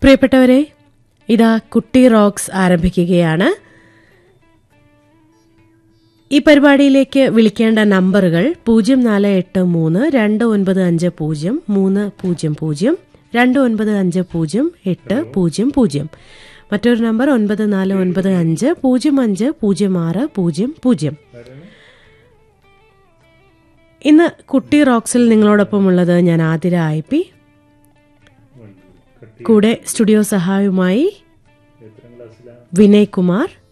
പ്രിയപ്പെട്ടവരെ, ഇതാ കുട്ടി റോക്സ് ആരംഭിക്കുകയാണ്. ഈ പരിപാടിയിലേക്ക് വിളിക്കേണ്ട നമ്പറുകൾ 048329503000, 29508000. മറ്റൊരു നമ്പർ 9495050600. ഇന്ന് കുട്ടി റോക്സിൽ നിങ്ങളോടൊപ്പം ഉള്ളത് ഞാൻ ആതിര IP. കൂടെ സ്റ്റുഡിയോ സഹായവുമായി വിനയ് കുമാർ.